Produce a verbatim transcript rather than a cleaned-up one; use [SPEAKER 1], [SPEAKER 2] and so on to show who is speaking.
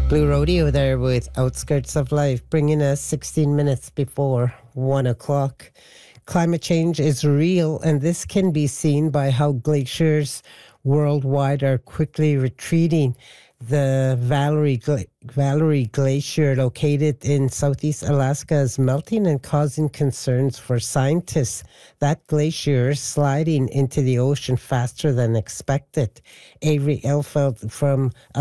[SPEAKER 1] Blue Rodeo there with Outskirts of Life, bringing us sixteen minutes before one o'clock. Climate change is real, and this can be seen by how glaciers worldwide are quickly retreating. The Valerie, Gla- Valerie Glacier, located in southeast Alaska, is melting and causing concerns for scientists. That glacier is sliding into the ocean faster than expected. Avery Elfeld from